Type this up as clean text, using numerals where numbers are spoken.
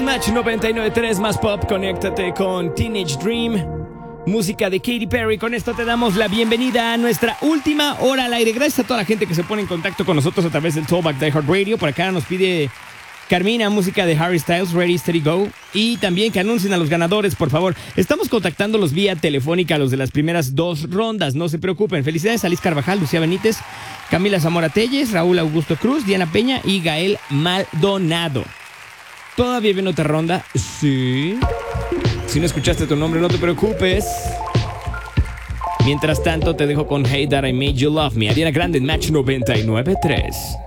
es Match 99.3 más pop. Conéctate con Teenage Dream, música de Katy Perry. Con esto te damos la bienvenida a nuestra última hora al aire. Gracias a toda la gente que se pone en contacto con nosotros a través del Tallback de iHeartRadio. Por acá nos pide Carmina música de Harry Styles, Ready, Steady, Go. Y también que anuncien a los ganadores, por favor. Estamos contactándolos vía telefónica a los de las primeras 2 rondas. No se preocupen. Felicidades a Liz Carvajal, Lucía Benítez, Camila Zamora Telles, Raúl Augusto Cruz, Diana Peña y Gael Maldonado. ¿Todavía viene otra ronda? Sí. Si no escuchaste tu nombre, no te preocupes. Mientras tanto, te dejo con Hey That I Made You Love Me. Ariana Grande en Match 99.3.